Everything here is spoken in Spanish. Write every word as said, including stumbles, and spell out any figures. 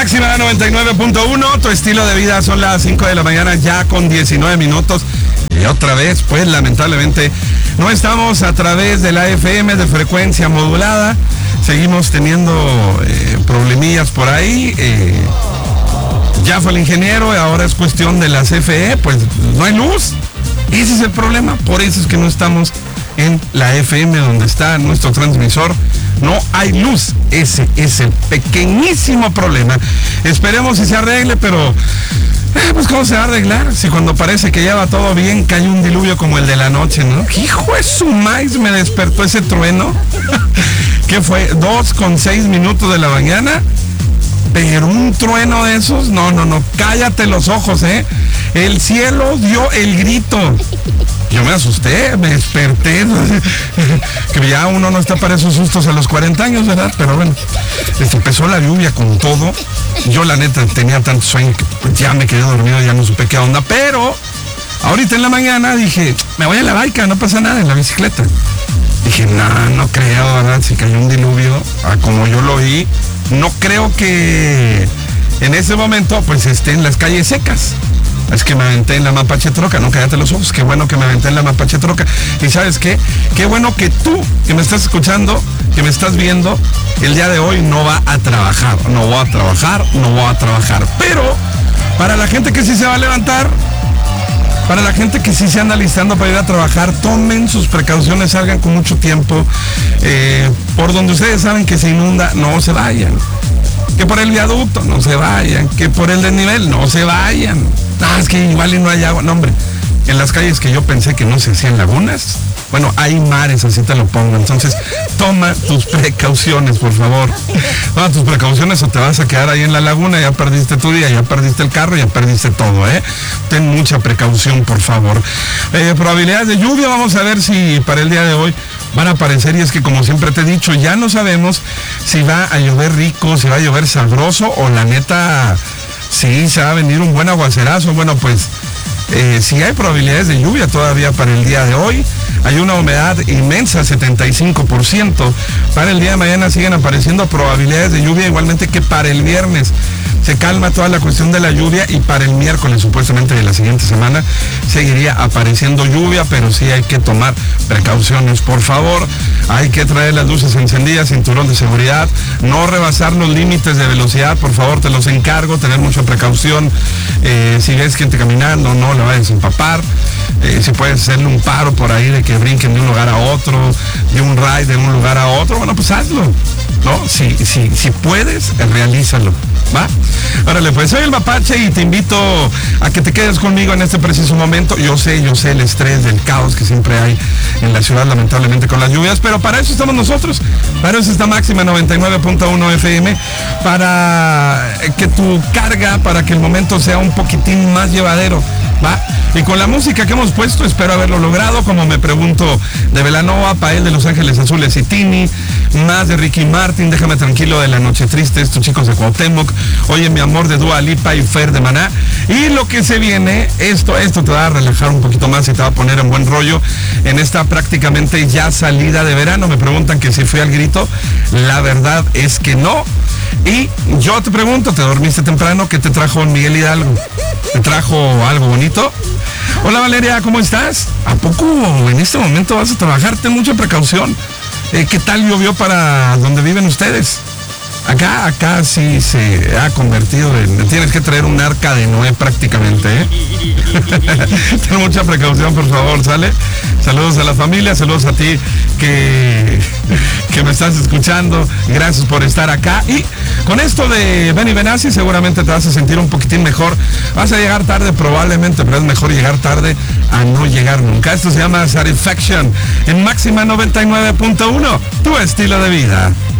Máxima noventa y nueve punto uno, tu estilo de vida. Son las cinco de la mañana ya con diecinueve minutos. Y otra vez, pues lamentablemente no estamos a través de la F M de frecuencia modulada. Seguimos teniendo eh, problemillas por ahí. Eh, ya fue el ingeniero y ahora es cuestión de la C F E. Pues no hay luz. Ese es el problema. Por eso es que no estamos en la F M donde está nuestro transmisor. No hay luz. Ese es el pequeñísimo problema. Esperemos si se arregle, pero eh, pues ¿cómo se va a arreglar? Si cuando parece que ya va todo bien, cae un diluvio como el de la noche, ¿no? ¡Hijo de su maíz! Me despertó ese trueno. ¿Qué fue? Dos con seis minutos de la mañana. Pero un trueno de esos, no, no, no, cállate los ojos, ¿eh? El cielo dio el grito. Yo me asusté, me desperté. Que ya uno no está para esos sustos a los cuarenta años, ¿verdad? Pero bueno, este, empezó la lluvia con todo. Yo la neta tenía tanto sueño que pues, ya me quedé dormido, ya no supe qué onda. Pero ahorita en la mañana dije, me voy a la baica, no pasa nada, en la bicicleta. Dije, no, no creo, ¿verdad? Si cayó un diluvio, ah, como yo lo vi, no creo que en ese momento pues esté en las calles secas. Es que me aventé en la Mapache Troca, no, cállate los ojos, qué bueno que me aventé en la Mapache Troca. Y ¿sabes qué? Qué bueno que tú, que me estás escuchando, que me estás viendo, el día de hoy no va a trabajar, no voy a trabajar, no voy a trabajar. Pero para la gente que sí se va a levantar, para la gente que sí se anda listando para ir a trabajar, tomen sus precauciones, salgan con mucho tiempo. Eh, por donde ustedes saben que se inunda, no se vayan. Que por el viaducto, no se vayan. Que por el desnivel, no se vayan. Ah, es que igual y no hay agua. No, hombre, en las calles que yo pensé que no se hacían lagunas, bueno, hay mares, así te lo pongo. Entonces, toma tus precauciones, por favor. Toma tus precauciones o te vas a quedar ahí en la laguna, ya perdiste tu día, ya perdiste el carro, ya perdiste todo, ¿eh? Ten mucha precaución, por favor. Eh, probabilidades de lluvia, vamos a ver si para el día de hoy van a aparecer, y es que como siempre te he dicho, ya no sabemos si va a llover rico, si va a llover sabroso, o la neta, sí, se va a venir un buen aguacerazo. Bueno, pues Eh, sí hay probabilidades de lluvia todavía para el día de hoy. Hay una humedad inmensa, setenta y cinco por ciento. Para el día de mañana siguen apareciendo probabilidades de lluvia, igualmente que para el viernes. Se calma toda la cuestión de la lluvia, y para el miércoles, supuestamente de la siguiente semana, seguiría apareciendo lluvia, pero sí hay que tomar precauciones, por favor. Hay que traer las luces encendidas, cinturón de seguridad, no rebasar los límites de velocidad, por favor, te los encargo, tener mucha precaución. Eh, si ves gente caminando, no le vayas a empapar. Eh, si puedes hacerle un paro por ahí de que brinquen de un lugar a otro, de un ride de un lugar a otro, bueno, pues hazlo, ¿no? Si, si, si puedes, realízalo, ¿va? Órale, pues soy el Mapache y te invito a que te quedes conmigo en este preciso momento. Yo sé, yo sé el estrés del caos que siempre hay en la ciudad, lamentablemente, con las lluvias, pero para eso estamos nosotros. Para eso está Máxima noventa y nueve punto uno F M, para que tu carga, para que el momento sea un poquitín más llevadero, ¿va? Y con la música que hemos puesto, espero haberlo logrado, como me pregunto, de Belanova, Pael de Los Ángeles Azules y Tini, más de Ricky Martin, Déjame Tranquilo de La Noche Triste, estos chicos de Cuauhtémoc, Oye Mi Amor de Dua Lipa y Fer de Maná. Y lo que se viene, esto, esto te va a relajar un poquito más y te va a poner en buen rollo en esta prácticamente ya salida de verano. Me preguntan que si fui al grito, la verdad es que no. Y yo te pregunto, ¿te dormiste temprano? ¿Qué te trajo Miguel Hidalgo? ¿Te trajo algo bonito? Hola Valeria, ¿cómo estás? ¿A poco en este momento vas a trabajar? Ten mucha precaución. Eh, ¿Qué tal llovió para donde viven ustedes? Acá, acá sí se ha convertido en... Tienes que traer un arca de Noé prácticamente, ¿eh? Ten mucha precaución, por favor, ¿sale? Saludos a la familia, saludos a ti que, que me estás escuchando. Gracias por estar acá. Y con esto de Benny Benassi seguramente te vas a sentir un poquitín mejor. Vas a llegar tarde probablemente, pero es mejor llegar tarde a no llegar nunca. Esto se llama Satisfaction en Máxima noventa y nueve punto uno, tu estilo de vida.